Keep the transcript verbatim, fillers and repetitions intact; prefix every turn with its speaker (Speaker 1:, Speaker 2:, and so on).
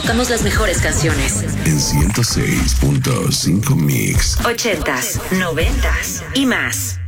Speaker 1: tocamos las mejores canciones.
Speaker 2: En ciento seis punto cinco Mix.
Speaker 1: Ochentas, noventas y más.